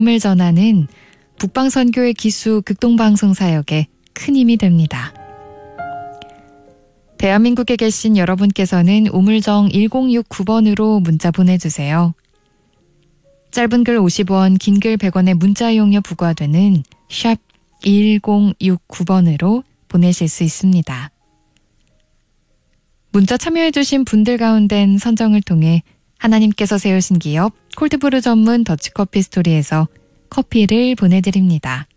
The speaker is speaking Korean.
을 전하는 북방선교의 기수 극동방송 사역에 큰 힘이 됩니다. 대한민국에 계신 여러분께서는 우물정 1069번으로 문자 보내주세요. 짧은 글 50원, 긴 글 100원의 문자 이용료 부과되는 샵 1069번으로 보내실 수 있습니다. 문자 참여해주신 분들 가운데는 선정을 통해 하나님께서 세우신 기업 콜드브루 전문 더치커피 스토리에서 커피를 보내드립니다.